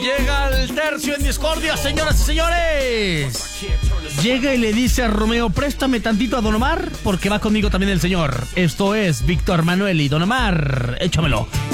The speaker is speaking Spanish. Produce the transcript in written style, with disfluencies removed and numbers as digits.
Llega el tercio en discordia, señoras y señores. Llega y le dice a Romeo, préstame tantito a Don Omar, porque va conmigo también el señor. Esto es Víctor Manuel y Don Omar, échamelo.